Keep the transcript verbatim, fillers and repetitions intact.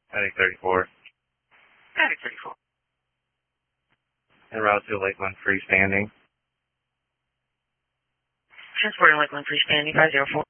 Attic thirty-four. Attic thirty-four. En route to Lakeland freestanding. Transporting Lakeland freestanding five zero four.